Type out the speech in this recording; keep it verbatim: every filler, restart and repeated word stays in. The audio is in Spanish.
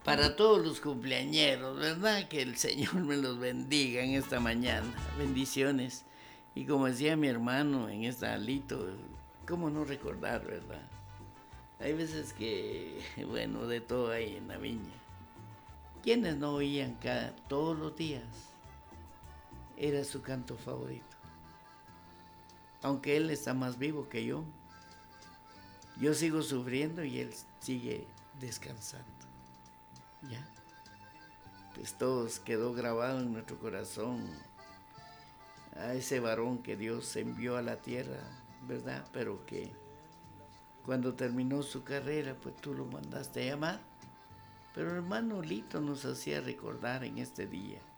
Para todos los cumpleañeros, ¿verdad? Que el Señor me los bendiga en esta mañana. Bendiciones. Y como decía mi hermano en esta alito, ¿cómo no recordar, verdad? Hay veces que, bueno, de todo hay en la viña. ¿Quiénes no oían cada, todos los días? Era su canto favorito. Aunque él está más vivo que yo, yo sigo sufriendo y él sigue descansando. ¿Ya? Pues todos quedó grabado en nuestro corazón a ese varón que Dios envió a la tierra, ¿verdad? Pero que cuando terminó su carrera, pues tú lo mandaste a llamar. Pero hermano Lito nos hacía recordar en este día